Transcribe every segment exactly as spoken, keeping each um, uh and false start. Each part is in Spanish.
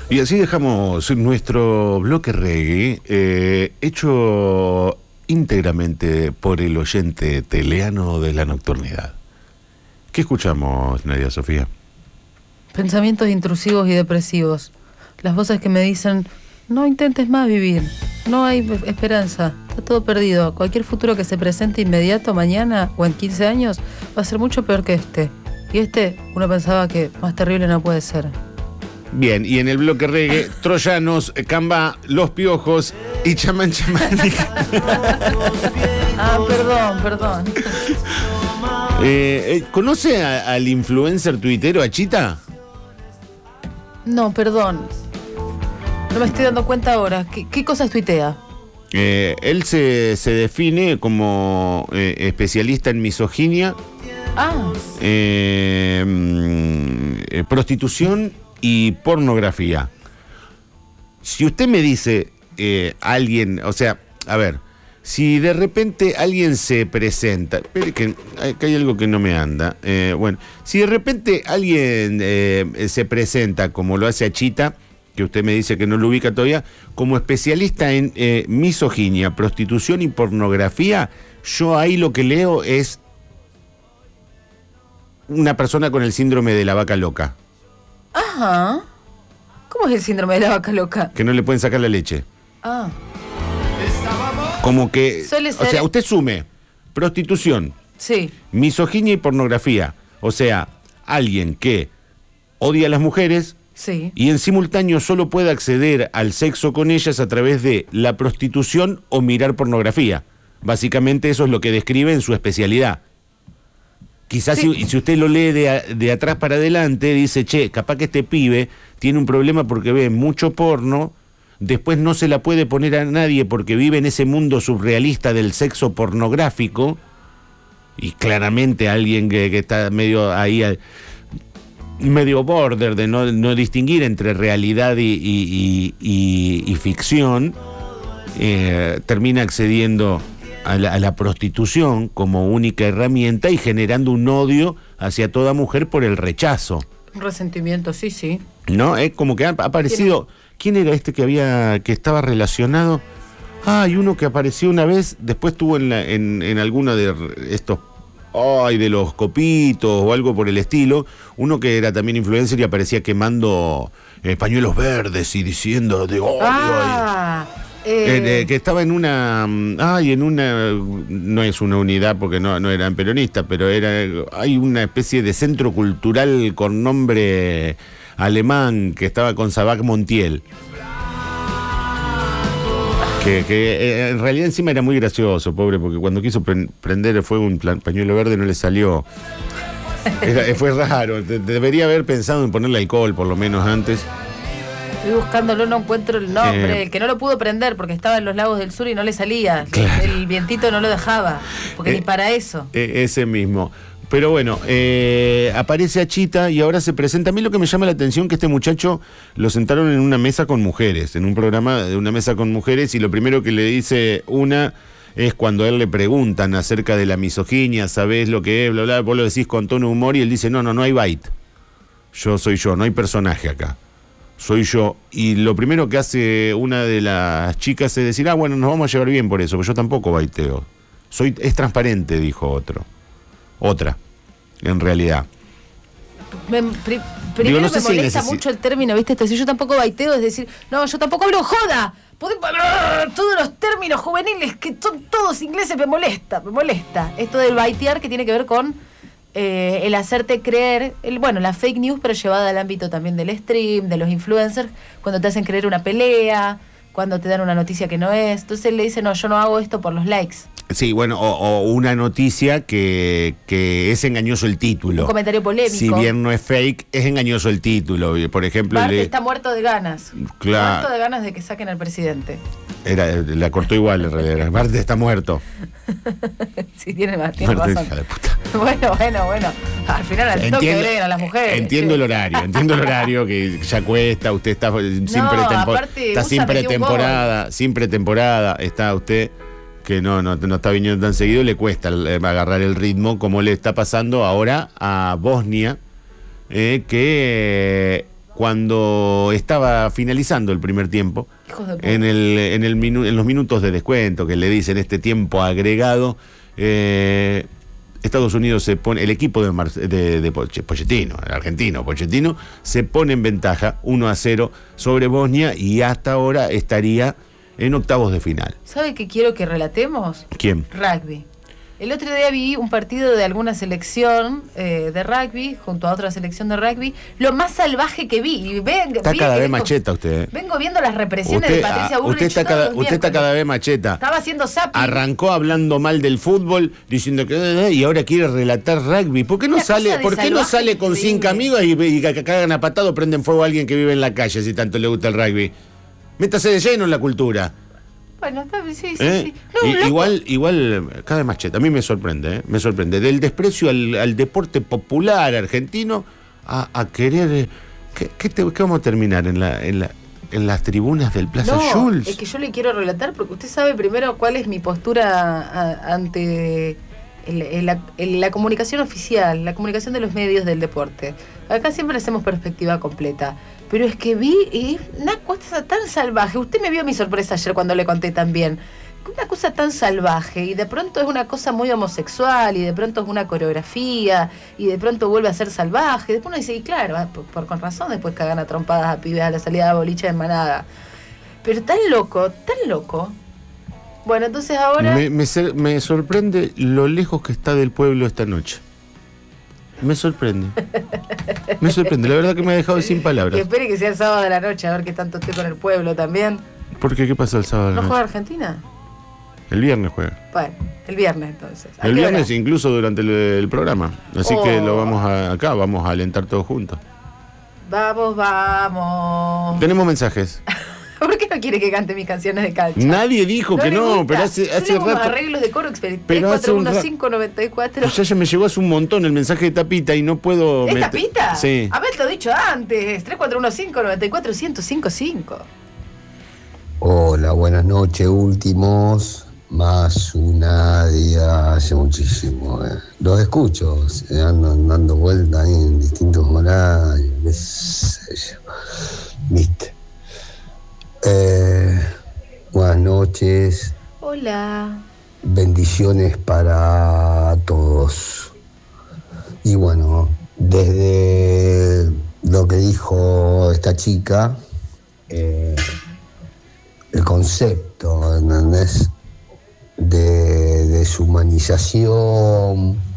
Y así dejamos nuestro bloque reggae, eh, hecho íntegramente por el oyente teleano de la nocturnidad. ¿Qué escuchamos, Nadia Sofía? Pensamientos intrusivos y depresivos. Las voces que me dicen, no intentes más vivir, no hay esperanza, está todo perdido. Cualquier futuro que se presente inmediato, mañana o en quince años, va a ser mucho peor que este. Y este, uno pensaba que más terrible no puede ser. Bien, y en el bloque reggae, Troyanos, Camba, Los Piojos y Chamán Chamán. Ah, perdón, perdón. Eh, ¿Conoce a, al influencer tuitero, a Chita? No, perdón. No me estoy dando cuenta ahora. ¿Qué, qué cosas tuitea? Eh, él se, se define como eh, especialista en misoginia, Ah. eh, mm, prostitución y pornografía. Si usted me dice eh, alguien, o sea, a ver, si de repente alguien se presenta, espere que acá hay algo que no me anda, eh, bueno, si de repente alguien eh, se presenta como lo hace Achita, que usted me dice que no lo ubica todavía, como especialista en eh, misoginia, prostitución y pornografía, yo ahí lo que leo es una persona con el síndrome de la vaca loca. Ajá. ¿Cómo es el síndrome de la vaca loca? Que no le pueden sacar la leche. Ah. Como que, Suele ser... o sea, usted sume prostitución, Sí. misoginia y pornografía. O sea, alguien que odia a las mujeres Sí. y en simultáneo solo puede acceder al sexo con ellas a través de la prostitución o mirar pornografía. Básicamente eso es lo que describe en su especialidad. Quizás Sí. si, si usted lo lee de, a, de atrás para adelante, dice, che, capaz que este pibe tiene un problema porque ve mucho porno, después no se la puede poner a nadie porque vive en ese mundo surrealista del sexo pornográfico, y claramente alguien que, que está medio ahí, medio border de no, no distinguir entre realidad y, y, y, y, y ficción, eh, termina accediendo A la, a la prostitución como única herramienta y generando un odio hacia toda mujer por el rechazo. Un resentimiento, sí, sí. ¿No? Es como que ha aparecido... ¿Quién era este que había que estaba relacionado? Ah, hay uno que apareció una vez, después estuvo en, la, en, en alguno de estos... Ay, de los copitos o algo por el estilo. Uno que era también influencer y aparecía quemando eh, pañuelos verdes y diciendo de odio. Ah... Eh, eh, que estaba en una, ay, en una, no es una unidad porque no, no eran peronistas, pero era, hay una especie de centro cultural con nombre alemán que estaba con Sabac Montiel. Que, que eh, en realidad encima era muy gracioso, pobre, porque cuando quiso pre- prender el fuego un plan, pañuelo verde no le salió. Era, fue raro, de, debería haber pensado en ponerle alcohol por lo menos antes. Estoy buscándolo, no encuentro el nombre. Eh, el que no lo pudo prender porque estaba en los lagos del sur y no le salía. Claro. El, el vientito no lo dejaba. Porque Eh, ni para eso. Eh, ese mismo. Pero bueno, eh, aparece Achita y ahora se presenta. A mí lo que me llama la atención es que este muchacho lo sentaron en una mesa con mujeres, en un programa de una mesa con mujeres, y lo primero que le dice una es cuando a él le preguntan acerca de la misoginia, ¿sabés lo que es? Bla, bla, vos lo decís con tono de humor y él dice, no, no, no hay bait. Yo soy yo, no hay personaje acá. Soy yo. Y lo primero que hace una de las chicas es decir, ah, bueno, nos vamos a llevar bien por eso, porque yo tampoco baiteo. Soy, es transparente, dijo otro. Otra, en realidad. Me, pri, primero Digo, no me sé si molesta necesi- mucho el término, ¿viste? Este, si yo tampoco baiteo, es decir, no, yo tampoco hablo joda. Podemos hablar todos los términos juveniles que son todos ingleses, me molesta, me molesta. Esto del baitear que tiene que ver con eh, el hacerte creer, el, bueno, la fake news, pero llevada al ámbito también del stream, de los influencers, cuando te hacen creer una pelea, cuando te dan una noticia que no es. Entonces él le dice, no, yo no hago esto por los likes. Sí, bueno, o, o una noticia que, que es engañoso el título. Un comentario polémico. Si bien no es fake, es engañoso el título. Por ejemplo, Bart le, está muerto de ganas. Claro. Muerto de ganas de que saquen al presidente. era, la cortó igual en realidad. Bart está muerto. Sí, tiene, más, tiene Bart, razón. hija de puta. Bueno, bueno, bueno. Al final al toque agregan a las mujeres. Entiendo sí. el horario, entiendo el horario que ya cuesta, usted está sin No, pretempo- aparte, está Usa sin metió un pretemporada, sin pretemporada, está usted que no, no, no está viniendo tan seguido, le cuesta el- agarrar el ritmo, como le está pasando ahora a Bosnia, eh, que cuando estaba finalizando el primer tiempo, Hijos de puta. en, el, en, el minu- en los minutos de descuento que le dicen este tiempo agregado, eh, Estados Unidos se pone, el equipo de, Mar, de, de Pochettino, el argentino Pochettino, se pone en ventaja uno a cero sobre Bosnia y hasta ahora estaría en octavos de final. ¿Sabe qué quiero que relatemos? ¿Quién? Rugby. El otro día vi un partido de alguna selección eh, de rugby junto a otra selección de rugby, lo más salvaje que vi. Y ven, está vi, cada vez vengo, macheta usted. ¿eh? Vengo viendo las represiones Usted, de Patricia ah, Bullrich. usted, está todos cada, los usted está miércoles. cada vez macheta. Estaba haciendo zapping. Arrancó hablando mal del fútbol, diciendo que eh, y ahora quiere relatar rugby. ¿Por qué no Una sale, cosa de ¿por qué no salvaje sale con increíble. cinco amigos y, y que cagan a patado, prenden fuego a alguien que vive en la calle si tanto le gusta el rugby? Métase de lleno en la cultura. Bueno, está, sí, sí, ¿Eh? sí. No, Y- loco. igual, igual, cada vez más cheta. A mí me sorprende, ¿eh? Me sorprende. Del desprecio al, al deporte popular argentino a, a querer. ¿Qué, qué, te- qué vamos a terminar en la, en la, en las tribunas del Plaza No, Jules? es que yo le quiero relatar porque usted sabe primero cuál es mi postura a- ante el- el- la, el- la comunicación oficial, la comunicación de los medios del deporte. Acá siempre hacemos perspectiva completa. Pero es que vi y una cosa tan salvaje. Usted me vio mi sorpresa ayer cuando le conté también. Una cosa tan salvaje y de pronto es una cosa muy homosexual y de pronto es una coreografía y de pronto vuelve a ser salvaje. Después uno dice, y claro, por, por con razón después cagan a trompadas a pibes a la salida de boliche en manada. Pero tan loco, tan loco. Bueno, entonces ahora... Me, me, ser- me sorprende lo lejos que está del pueblo esta noche. Me sorprende. Me sorprende. La verdad que me ha dejado sin Y palabras. espere que sea el sábado de la noche, a ver qué tanto estoy con el pueblo también. ¿Por qué? ¿Qué pasó el sábado? a la ¿No noche? juega Argentina? El viernes juega. Bueno, el viernes entonces. ¿A El qué hora? viernes incluso durante el, el programa. Así Oh. que lo vamos a, acá, vamos a alentar todos juntos. Vamos, vamos. Tenemos mensajes. ¿Por qué no quiere que cante mis canciones de calcha? Nadie dijo que le no, gusta. pero hace, Yo hace le hago unos rato. arreglos de coro exper- Pero hace un tres cuatro uno ra- cinco nueve cuatro. Pues ya, ya me llegó hace un montón el mensaje de Tapita y no puedo. ¿Es met- Tapita? Sí. Haberte lo dicho antes. tres cuatro uno cinco nueve cuatro uno cero cinco cinco. Hola, buenas noches, últimos. Más una día hace muchísimo. eh. Los escucho, se andan dando vueltas ahí en distintos horarios, qué sé yo. ¿Viste? Eh, buenas noches, Hola. bendiciones para todos. Y bueno, desde lo que dijo esta chica, eh, el concepto, ¿entendés? De deshumanización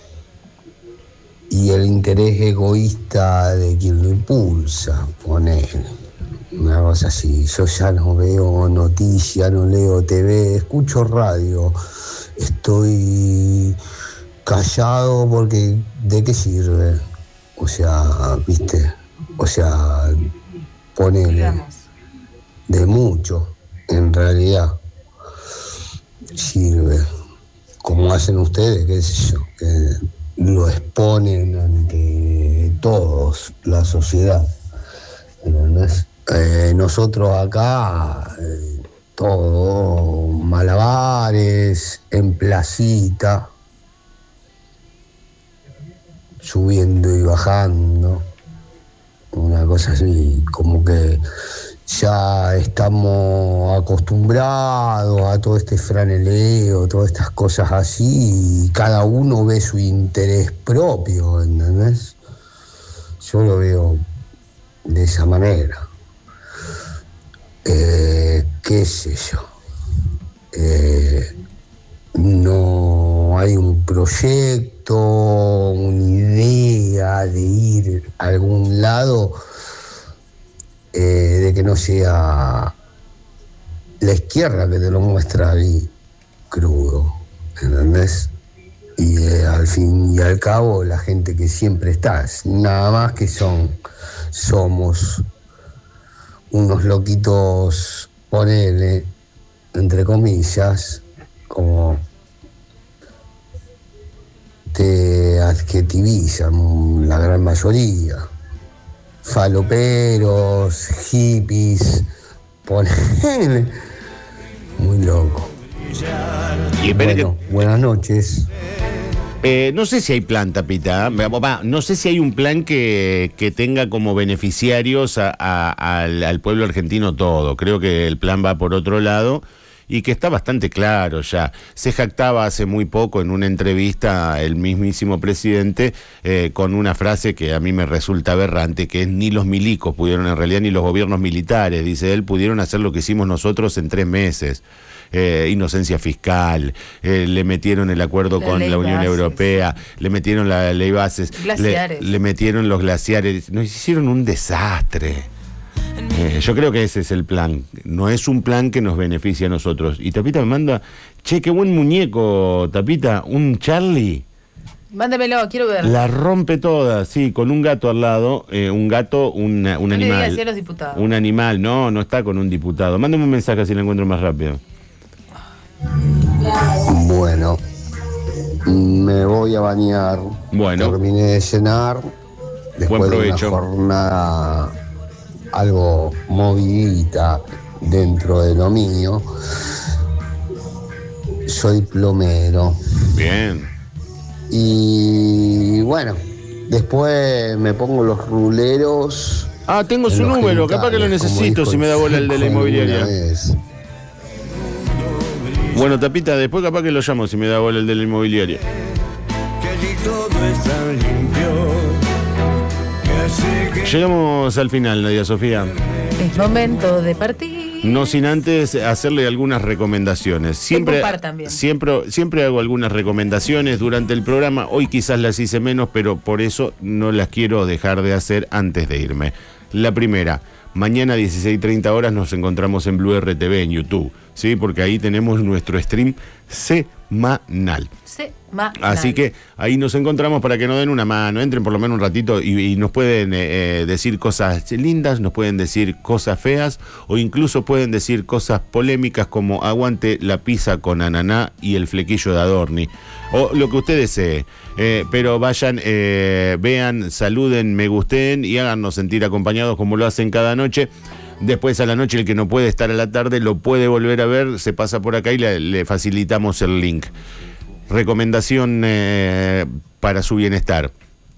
y el interés egoísta de quien lo impulsa, poner una cosa así. Yo ya no veo noticias, no leo T V, escucho radio, estoy callado porque ¿de qué sirve? O sea, viste, o sea, ponele Digamos. de mucho, en realidad sirve, como hacen ustedes, qué sé yo, que lo exponen ante todos, la sociedad, ¿entendés? Eh, nosotros acá, eh, todo, malabares, en placita, subiendo y bajando, una cosa así, como que ya estamos acostumbrados a todo este franeleo, todas estas cosas así, y cada uno ve su interés propio, ¿entendés? Yo lo veo de esa manera. Eh, qué sé yo. Eh, no hay un proyecto, una idea de ir a algún lado, eh, de que no sea la izquierda que te lo muestra ahí crudo, ¿entendés? Y eh, al fin y al cabo la gente que siempre está, nada más que son, somos unos loquitos, ponele, entre comillas, como te adjetivizan la gran mayoría. Faloperos, hippies, ponele. Muy loco. Y espere Bueno, que- buenas noches. Eh, no sé si hay plan, Tapita. Va, no sé si hay un plan que, que tenga como beneficiarios a, a, al, al pueblo argentino todo. Creo que el plan va por otro lado y que está bastante claro ya. Se jactaba hace muy poco en una entrevista el mismísimo presidente eh, con una frase que a mí me resulta aberrante, que es: ni los milicos pudieron, en realidad ni los gobiernos militares, dice él, pudieron hacer lo que hicimos nosotros en tres meses. Eh, inocencia fiscal, eh, le metieron el acuerdo la con la Unión Bases. Europea, le metieron la ley Bases, le, le metieron los glaciares, nos hicieron un desastre. Eh, yo creo que ese es el plan, no es un plan que nos beneficie a nosotros. Y Tapita me manda, che, qué buen muñeco, Tapita, un Charlie. Mándamelo, quiero ver. La rompe toda, sí, con un gato al lado, eh, un gato, un, un no animal. Le digas a los diputados. Un animal, no, no está con un diputado. Mándame un mensaje si lo encuentro más rápido. Bueno, me voy a bañar. Bueno. Terminé de cenar. Después Buen de una provecho. jornada algo movidita dentro de lo mío. Soy plomero. Bien. Y bueno, después me pongo los ruleros. Ah, tengo su número, capaz que lo necesito si me da bola el de la inmobiliaria. Bueno, Tapita, después capaz que lo llamo si me da bola el de la inmobiliaria. Llegamos al final, Nadia Sofía. Es momento de partir. No sin antes hacerle algunas recomendaciones. Siempre, siempre, siempre hago algunas recomendaciones durante el programa. Hoy quizás las hice menos, pero por eso no las quiero dejar de hacer antes de irme. La primera, mañana a dieciséis treinta horas nos encontramos en Blue R T V, en YouTube, ¿sí? Porque ahí tenemos nuestro stream semanal. Semanal. Así que ahí nos encontramos para que nos den una mano, entren por lo menos un ratito y, y nos pueden eh, decir cosas lindas, nos pueden decir cosas feas o incluso pueden decir cosas polémicas como aguante la pizza con ananá y el flequillo de Adorni. O lo que usted desee, eh, pero vayan, eh, vean, saluden, me gusten y háganos sentir acompañados como lo hacen cada noche. Después a la noche el que no puede estar a la tarde lo puede volver a ver, se pasa por acá y le, le facilitamos el link. Recomendación eh, para su bienestar: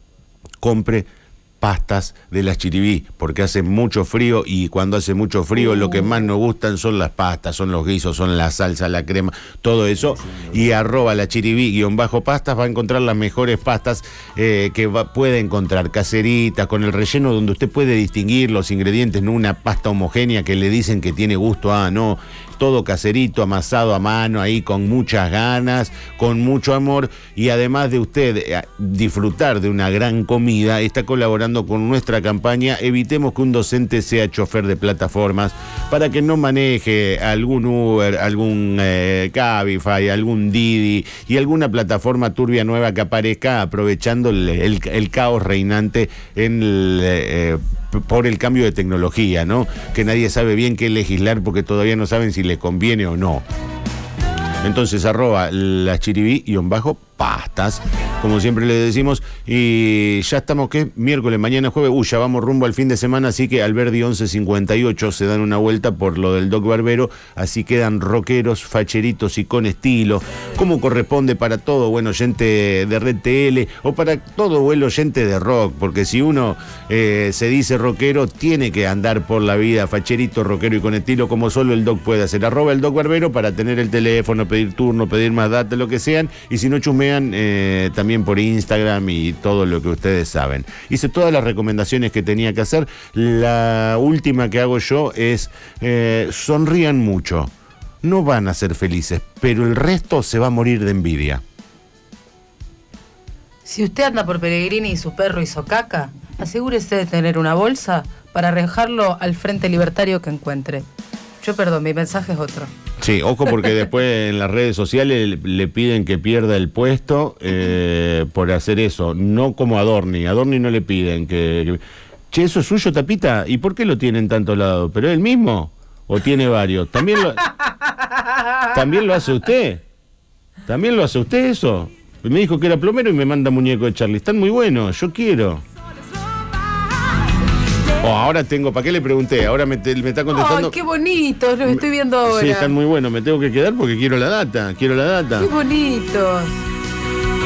compre pastas de las Chiribí, porque hace mucho frío y cuando hace mucho frío lo que más nos gustan son las pastas, son los guisos, son la salsa, la crema, todo eso. Y arroba la Chiribí guión bajo pastas va a encontrar las mejores pastas eh, que va, puede encontrar, caseritas, con el relleno donde usted puede distinguir los ingredientes, no una pasta homogénea que le dicen que tiene gusto, ah, no. Todo caserito, amasado a mano, ahí con muchas ganas, con mucho amor, y además de usted eh, disfrutar de una gran comida, está colaborando con nuestra campaña Evitemos que un docente sea chofer de plataformas, para que no maneje algún Uber, algún eh, Cabify, algún Didi y alguna plataforma turbia nueva que aparezca, aprovechando el, el, el caos reinante en el... Eh, por el cambio de tecnología, ¿no? Que nadie sabe bien qué legislar porque todavía no saben si le conviene o no. Entonces, arroba la Chiribí guión bajo pastas, como siempre le decimos, y ya estamos, ¿qué? Miércoles, mañana jueves, uy, ya vamos rumbo al fin de semana, así que Alberdi once cincuenta y ocho se dan una vuelta por lo del Doc Barbero, así quedan rockeros, facheritos y con estilo, como corresponde para todo buen oyente de Red T L, o para todo buen oyente de rock, porque si uno eh, se dice rockero, tiene que andar por la vida facherito, rockero y con estilo, como solo el Doc puede hacer. Arroba el Doc Barbero para tener el teléfono, pedir turno, pedir más data, lo que sean, y si no chusmean, Eh, también por Instagram y todo lo que ustedes saben. Hice todas las recomendaciones que tenía que hacer. La última que hago yo es eh, sonrían mucho. No van a ser felices, pero el resto se va a morir de envidia. Si usted anda por Pellegrini y su perro hizo caca, asegúrese de tener una bolsa para arrojarlo al Frente Libertario que encuentre. Yo, perdón, mi mensaje es otro. Sí, ojo porque después en las redes sociales le, le piden que pierda el puesto eh, por hacer eso. No como Adorni. Adorni no le piden que, que... Che, ¿eso es suyo, Tapita? ¿Y por qué lo tiene en tantos lados? ¿Pero es el mismo? ¿O tiene varios? ¿También lo, ¿También lo hace usted? ¿También lo hace usted eso? Me dijo que era plomero y me manda muñeco de Charlie. Están muy buenos, yo quiero. Oh, ahora tengo, ¿para qué le pregunté? Ahora me, te, me está contestando. ¡Ay, qué bonitos! Los estoy viendo ahora. Sí, están muy buenos. Me tengo que quedar porque quiero la data. Quiero la data. ¡Qué bonitos!